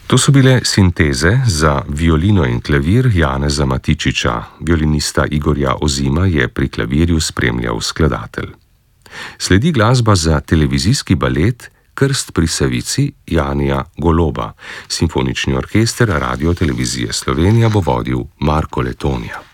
To so bile sinteze za violino in klavir Janeza Matičiča. Violinista Igorja Ozima je pri klavirju spremljal skladatelj. Sledi glasba za televizijski balet Krst pri Savici Janija Goloba. Simfonični orkester Radio Televizije Slovenija bo vodil Marko Letonja.